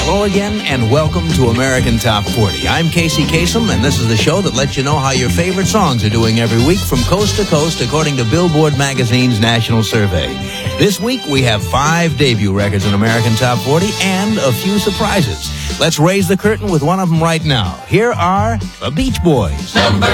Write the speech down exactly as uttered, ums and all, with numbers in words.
Hello again, and welcome to American Top forty. I'm Casey Kasem, and this is the show that lets you know how your favorite songs are doing every week from coast to coast, according to Billboard Magazine's national survey. This week, we have five debut records in American Top forty and a few surprises. Let's raise the curtain with one of them right now. Here are the Beach Boys. Number